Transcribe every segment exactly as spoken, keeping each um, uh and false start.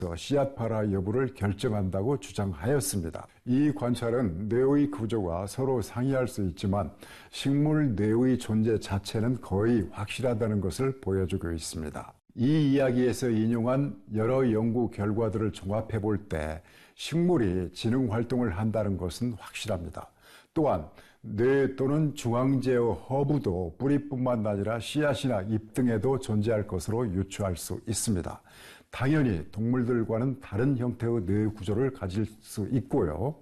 씨앗 발화 여부를 결정한다고 주장하였습니다. 이 관찰은 뇌의 구조가 서로 상이할 수 있지만 식물 뇌의 존재 자체는 거의 확실하다는 것을 보여주고 있습니다. 이 이야기에서 인용한 여러 연구 결과들을 종합해 볼 때 식물이 지능 활동을 한다는 것은 확실합니다. 또한 뇌 또는 중앙제어 허브도 뿌리뿐만 아니라 씨앗이나 잎 등에도 존재할 것으로 유추할 수 있습니다. 당연히 동물들과는 다른 형태의 뇌 구조를 가질 수 있고요.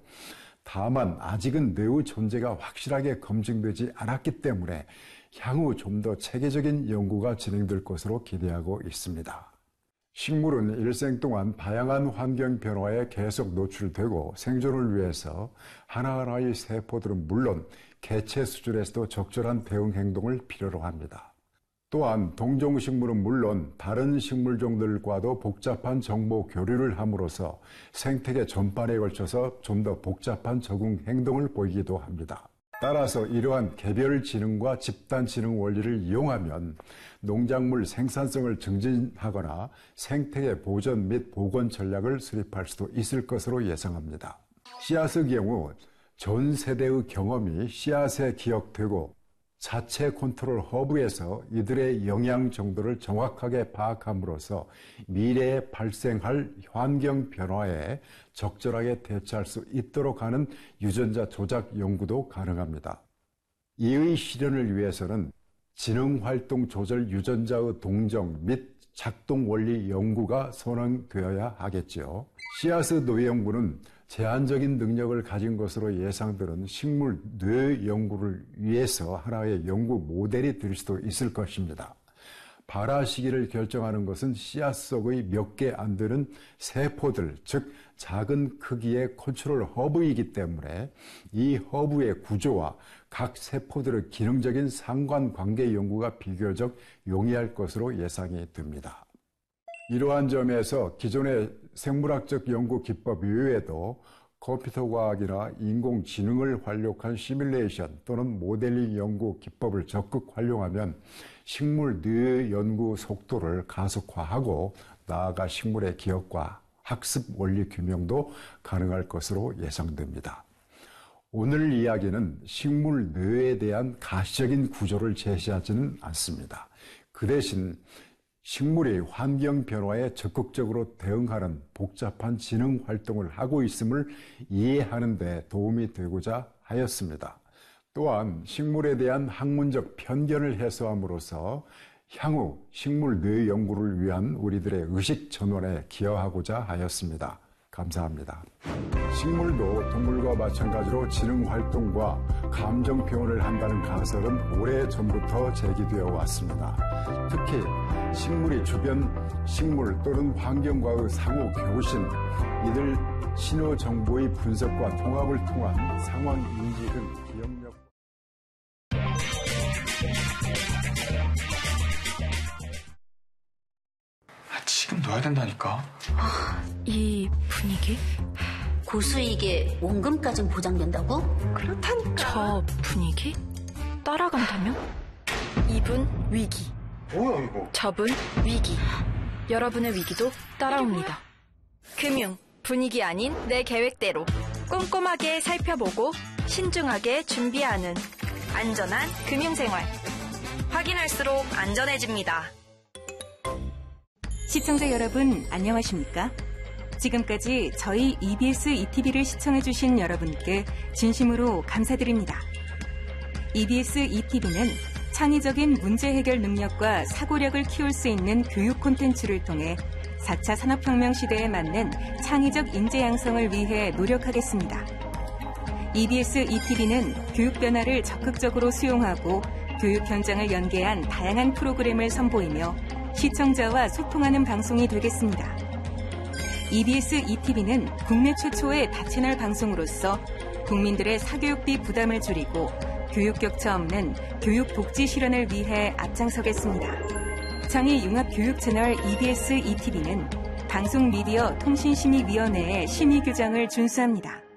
다만 아직은 뇌의 존재가 확실하게 검증되지 않았기 때문에 향후 좀 더 체계적인 연구가 진행될 것으로 기대하고 있습니다. 식물은 일생 동안 다양한 환경 변화에 계속 노출되고 생존을 위해서 하나하나의 세포들은 물론 개체 수준에서도 적절한 대응 행동을 필요로 합니다. 또한 동종식물은 물론 다른 식물종들과도 복잡한 정보 교류를 함으로써 생태계 전반에 걸쳐서 좀 더 복잡한 적응 행동을 보이기도 합니다. 따라서 이러한 개별 지능과 집단 지능 원리를 이용하면 농작물 생산성을 증진하거나 생태계 보전 및 복원 전략을 수립할 수도 있을 것으로 예상합니다. 씨앗의 경우 전 세대의 경험이 씨앗에 기억되고 자체 컨트롤 허브에서 이들의 영향 정도를 정확하게 파악함으로써 미래에 발생할 환경 변화에 적절하게 대처할 수 있도록 하는 유전자 조작 연구도 가능합니다. 이의 실현을 위해서는 지능활동 조절 유전자의 동정 및 작동 원리 연구가 선행되어야 하겠지요. 씨앗의 뇌 연구는 제한적인 능력을 가진 것으로 예상되는 식물 뇌 연구를 위해서 하나의 연구 모델이 될 수도 있을 것입니다. 발화 시기를 결정하는 것은 씨앗 속의 몇 개 안 되는 세포들, 즉 작은 크기의 컨트롤 허브이기 때문에 이 허브의 구조와 각 세포들의 기능적인 상관관계 연구가 비교적 용이할 것으로 예상이 됩니다. 이러한 점에서 기존의 생물학적 연구 기법 이외에도 컴퓨터 과학이나 인공지능을 활용한 시뮬레이션 또는 모델링 연구 기법을 적극 활용하면 식물 뇌 연구 속도를 가속화하고 나아가 식물의 기억과 학습 원리 규명도 가능할 것으로 예상됩니다. 오늘 이야기는 식물 뇌에 대한 가시적인 구조를 제시하지는 않습니다. 그 대신 식물이 환경 변화에 적극적으로 대응하는 복잡한 지능 활동을 하고 있음을 이해하는 데 도움이 되고자 하였습니다. 또한 식물에 대한 학문적 편견을 해소함으로써 향후 식물 뇌 연구를 위한 우리들의 의식 전환에 기여하고자 하였습니다. 감사합니다. 식물도 동물과 마찬가지로 지능 활동과 감정 표현을 한다는 가설은 오래전부터 제기되어 왔습니다. 특히 식물이 주변 식물 또는 환경과의 상호 교신, 이들 신호 정보의 분석과 통합을 통한 상황 인지 등 기억력 아, 지금 넣어야 된다니까. 아, 이 분위기? 고수익에 원금까진 보장된다고? 그렇다니까. 저 분위기? 따라간다면? 이분 위기. 뭐야 이거? 저분 위기. 여러분의 위기도 따라옵니다. 금융, 분위기 아닌 내 계획대로 꼼꼼하게 살펴보고 신중하게 준비하는 안전한 금융생활. 확인할수록 안전해집니다. 시청자 여러분 안녕하십니까? 지금까지 저희 이비에스 이티비를 시청해주신 여러분께 진심으로 감사드립니다. 이비에스 이티비는 창의적인 문제 해결 능력과 사고력을 키울 수 있는 교육 콘텐츠를 통해 사 차 산업혁명 시대에 맞는 창의적 인재 양성을 위해 노력하겠습니다. 이비에스 이티비는 교육 변화를 적극적으로 수용하고 교육 현장을 연계한 다양한 프로그램을 선보이며 시청자와 소통하는 방송이 되겠습니다. 이비에스 이티비는 국내 최초의 다채널 방송으로서 국민들의 사교육비 부담을 줄이고 교육 격차 없는 교육 복지 실현을 위해 앞장서겠습니다. 창의 융합 교육 채널 이비에스 이티비는 방송미디어 통신심의위원회의 심의 규정을 준수합니다.